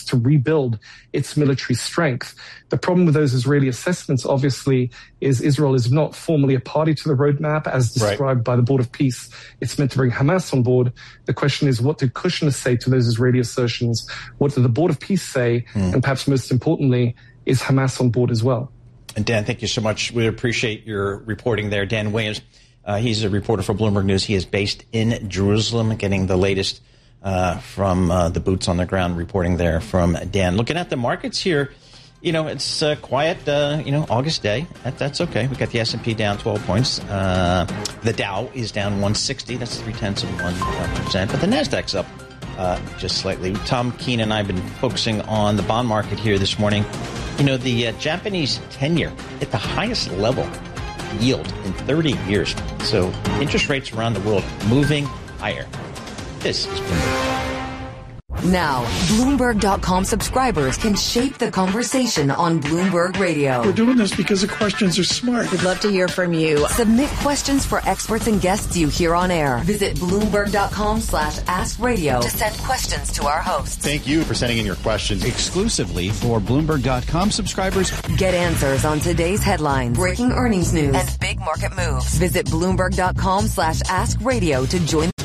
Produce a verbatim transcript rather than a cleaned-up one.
to rebuild its military strength. The problem with those Israeli assessments, obviously, is Israel is not formally a party to the roadmap, as described right. by the Board of Peace. It's meant to bring Hamas on board. The question is, what did Kushner say to those Israeli assertions? What did the Board of Peace say? Mm. And perhaps most importantly, is Hamas on board as well? And Dan, thank you so much. We appreciate your reporting there. Dan Williams, uh, he's a reporter for Bloomberg News. He is based in Jerusalem, getting the latest uh, from uh, the boots on the ground reporting there from Dan. Looking at the markets here, you know, it's uh, quiet, uh, you know, August day. That, that's okay. We got the S and P down twelve points. Uh, the Dow is down one sixty. That's three-tenths of one percent. But the Nasdaq's up uh, just slightly. Tom Keene and I have been focusing on the bond market here this morning. You know, the uh, Japanese ten-year at the highest level yield in thirty years. So interest rates around the world moving higher. This is Bloomberg. Now, Bloomberg dot com subscribers can shape the conversation on Bloomberg Radio. We're doing this because the questions are smart. We'd love to hear from you. Submit questions for experts and guests you hear on air. Visit Bloomberg dot com slash ask radio to send questions to our hosts. Thank you for sending in your questions exclusively for Bloomberg dot com subscribers. Get answers on today's headlines, breaking earnings news, and big market moves. Visit Bloomberg dot com slash ask radio to join